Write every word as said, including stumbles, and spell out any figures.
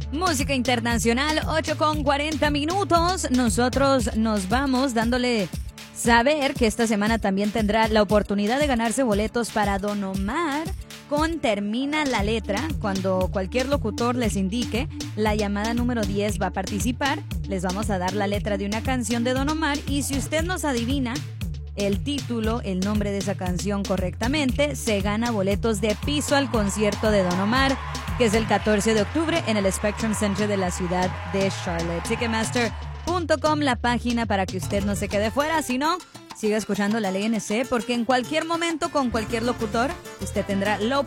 Música internacional, ocho con cuarenta minutos. Nosotros nos vamos dándole saber que esta semana también tendrá la oportunidad de ganarse boletos para Don Omar con Termina la Letra. Cuando cualquier locutor les indique la llamada número diez va a participar, les vamos a dar la letra de una canción de Don Omar y si usted nos adivina el título, el nombre de esa canción correctamente, se gana boletos de piso al concierto de Don Omar, que es el catorce de octubre en el Spectrum Center de la ciudad de Charlotte. Ticketmaster punto com, la página para que usted no se quede fuera. Si no, siga escuchando la Ley N C, porque en cualquier momento, con cualquier locutor, usted tendrá la oportunidad